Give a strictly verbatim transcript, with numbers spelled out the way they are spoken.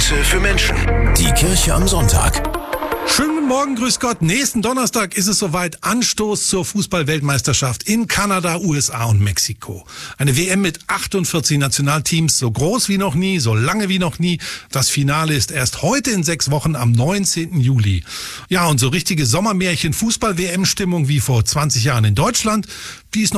Messe für Menschen. Die Kirche am Sonntag. Schönen guten Morgen, grüß Gott. Nächsten Donnerstag ist es soweit. Anstoß zur Fußball-Weltmeisterschaft in Kanada, U S A und Mexiko. Eine W M mit achtundvierzig Nationalteams, so groß wie noch nie, so lange wie noch nie. Das Finale ist erst heute in sechs Wochen am neunzehnten Juli. Ja, und so richtige Sommermärchen-Fußball-W M-Stimmung wie vor zwanzig Jahren in Deutschland, die ist noch